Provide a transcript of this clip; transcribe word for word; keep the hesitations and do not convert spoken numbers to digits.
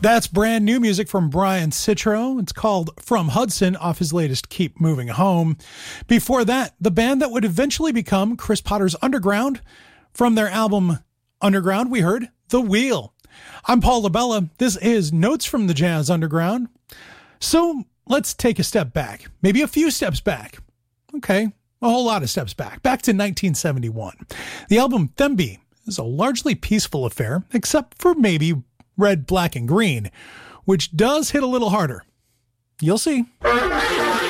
That's brand new music from Brian Citro. It's called From Hudson off his latest Keep Moving Home. Before that, the band that would eventually become Chris Potter's Underground. From their album Underground, we heard The Wheel. I'm Paul LaBella. This is Notes from the Jazz Underground. So let's take a step back, maybe a few steps back. Okay, a whole lot of steps back. Back to nineteen seventy-one. The album Themby is a largely peaceful affair, except for maybe Red, Black, and Green, which does hit a little harder. You'll see.